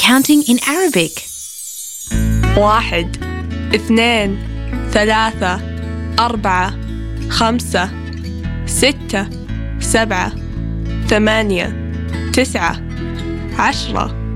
counting in Arabic. 1 2 3 4 5 6 7 8 9 10